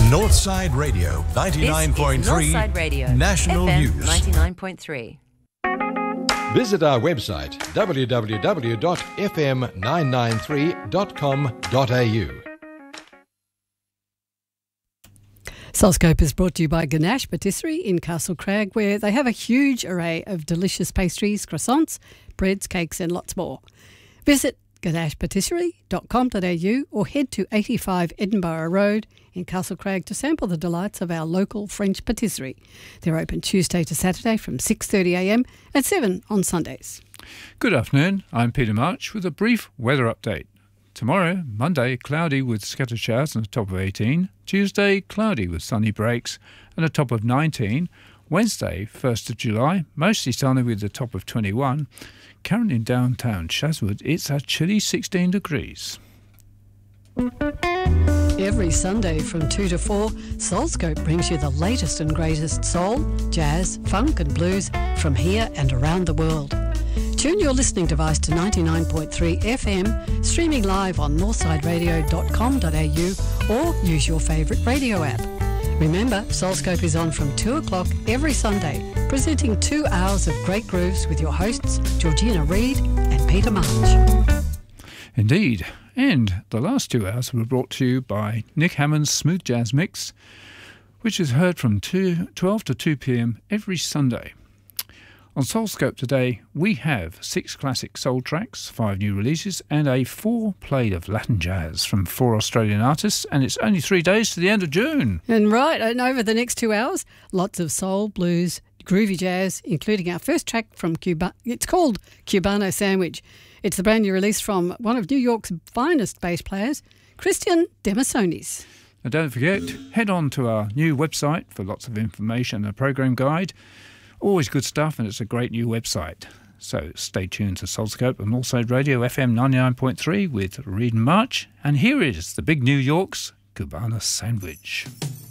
Northside Radio 99.3 Northside Radio National FM News. 99.3. Visit our website www.fm993.com.au. Soulscope is brought to you by Ganache Patisserie in Castle Crag, where they have a huge array of delicious pastries, croissants, breads, cakes and lots more. Visit ganachepatisserie.com.au or head to 85 Edinburgh Road in Castle Crag to sample the delights of our local French patisserie. They're open Tuesday to Saturday from 6:30am and 7 on Sundays. Good afternoon, I'm Peter March with a brief weather update. Tomorrow, Monday, cloudy with scattered showers and a top of 18. Tuesday, cloudy with sunny breaks and a top of 19. Wednesday, 1st of July, mostly sunny with a top of 21. Currently in downtown Shazwood, it's a chilly 16 degrees. Every Sunday from 2 to 4, Soulscope brings you the latest and greatest soul, jazz, funk and blues from here and around the world. Tune your listening device to 99.3 FM, streaming live on northsideradio.com.au or use your favourite radio app. Remember, Soulscope is on from 2 o'clock every Sunday, presenting 2 hours of great grooves with your hosts, Georgina Reid and Peter March. Indeed, and the last 2 hours were brought to you by Nick Hammond's Smooth Jazz Mix, which is heard from 12 to 2 p.m. every Sunday. On Soulscope today, we have 6 classic soul tracks, 5 new releases, and a 4 play of Latin jazz from 4 Australian artists, and it's only 3 days to the end of June. And over the next 2 hours, lots of soul, blues, groovy jazz, including our first track from Cuba. It's called Cubano Sandwich. It's the brand new release from one of New York's finest bass players, Christian Demasonis. And don't forget, head on to our new website for lots of information and a program guide. Always good stuff, and it's a great new website. So stay tuned to Soulscope and also Radio FM 99.3 with Reid and March. And here is the Big New York's Cubano Sandwich.